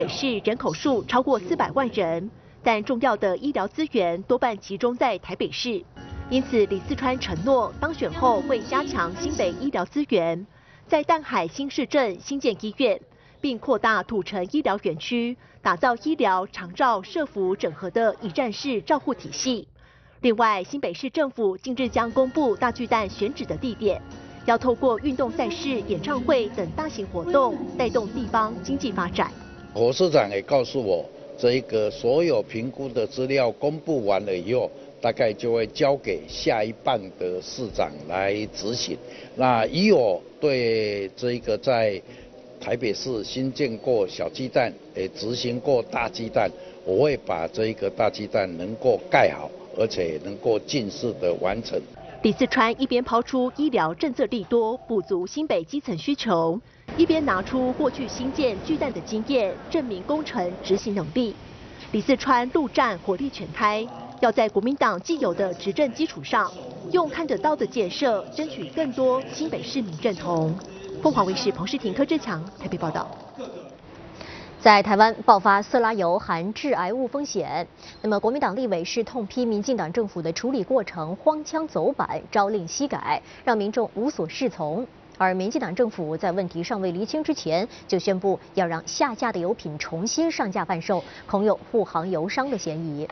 北市人口数超过400万人，但重要的医疗资源多半集中在台北市，因此李四川承诺当选后会加强新北医疗资源，在淡海新市镇新建医院，并扩大土城医疗园区，打造医疗长照社福整合的一站式照护体系。另外，新北市政府近日将公布大巨蛋选址的地点，要透过运动赛事、演唱会等大型活动，带动地方经济发展。 侯市长也告诉我，这一个所有评估的资料公布完了以后，大概就会交给下一棒的市长来执行。那以我对这一个在台北市新建过小巨蛋，也执行过大巨蛋，我会把这一个大巨蛋能够盖好，而且能够尽速的完成。 李四川一边抛出医疗政策利多，补足新北基层需求，一边拿出过去新建巨蛋的经验，证明工程执行能力。李四川陆战火力全开，要在国民党既有的执政基础上，用看得到的建设，争取更多新北市民认同。凤凰卫视彭诗婷、柯志强台北报道。 在台湾爆发色拉油含致癌物风险，那么国民党立委是痛批民进党政府的处理过程荒腔走板、朝令夕改，让民众无所适从。而民进党政府在问题尚未厘清之前，就宣布要让下架的油品重新上架贩售，恐有护航油商的嫌疑。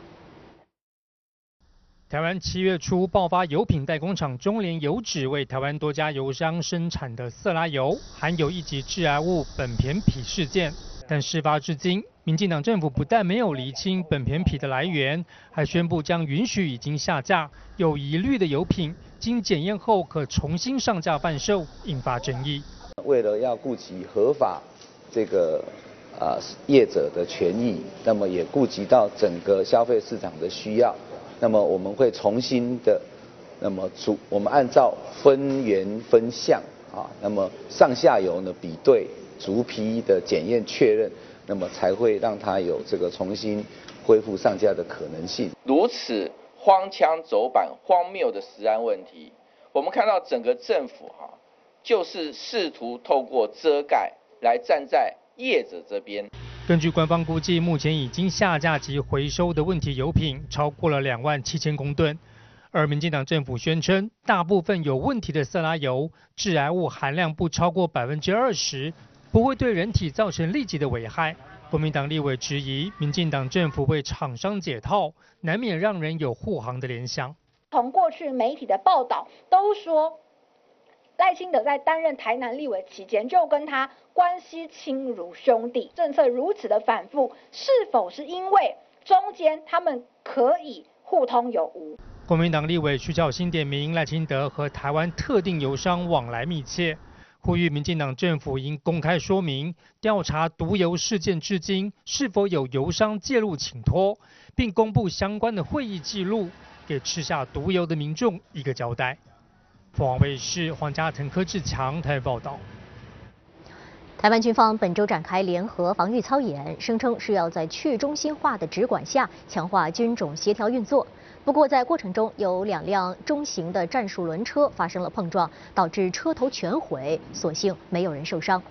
台湾7月初爆发油品代工厂中联油脂为台湾多家油商生产的色拉油含有一级致癌物苯偏铍事件。但事发至今，民进党政府不但没有厘清苯偏铍的来源，还宣布将允许已经下架、有疑虑的油品，经检验后可重新上架贩售，引发争议。 为了要顾及合法这个业者的权益，那么也顾及到整个消费市场的需要，那么我们会重新的，那么我们按照分源分项那么上下游呢比对。逐批的检验确认，那么才会让它有这个重新恢复上架的可能性。 如此荒腔走板、荒谬的食安问题，我们看到整个政府就是试图透过遮盖来站在业者这边。 根据官方估计，目前已经下架及回收的问题油品超过了27000公吨。而民进党政府宣称，大部分有问题的色拉油致癌物含量不超过20%。不会对人体造成立即的危害。国民党立委质疑，民进党政府为厂商解套，难免让人有护航的联想。 从过去媒体的报道都说，赖清德在担任台南立委期间就跟他关系亲如兄弟。政策如此的反复，是否是因为中间他们可以互通有无？ 国民党立委徐巧芯点名赖清德和台湾特定油商往来密切。呼吁民进党政府应公开说明调查毒油事件至今是否有油商介入请托，并公布相关的会议记录，给吃下毒油的民众一个交代。凤凰卫视黄家腾、柯志强台报道。 台湾军方本周展开联合防御操演，声称是要在去中心化的直管下强化军种协调运作。不过，在过程中有2辆中型的战术轮车发生了碰撞，导致车头全毁，所幸没有人受伤。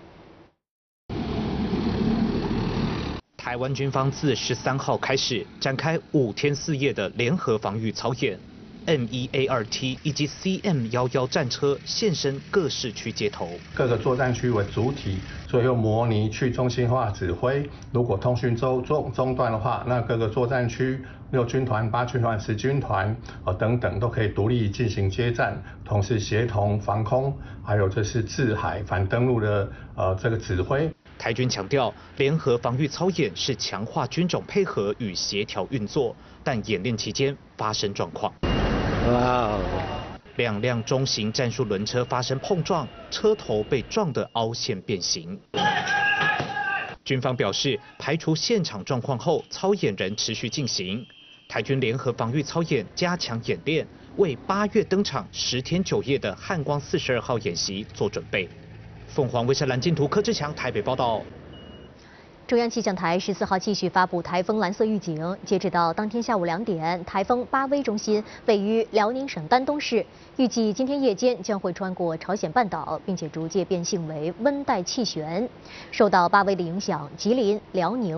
台湾军方自13号开始展开5天4夜的联合防御操演。M1A2T 以及 CM11战车现身各市区街头， 各个作战区为主体，最后模拟去中心化指挥。如果通讯中断的话，那各个作战区6军团、8军团、10军团等等都可以独立进行接战，同时协同防空，还有这是制海反登陆的这个指挥。 台军强调，联合防御操演是强化军种配合与协调运作，但演练期间发生状况。2辆中型战术轮车发生碰撞，车头被撞得凹陷变形。军方表示，排除现场状况后，操演仍持续进行。台军联合防御操演加强演练，为8月登场10天9夜的汉光42号演习做准备。凤凰卫视蓝金图柯志强台北报道。 中央气象台14号继续发布台风蓝色预警，截止到当天下午2点，台风巴威中心位于辽宁省丹东市，预计今天夜间将会穿过朝鲜半岛，并且逐渐变性为温带气旋。受到巴威的影响，吉林、辽宁。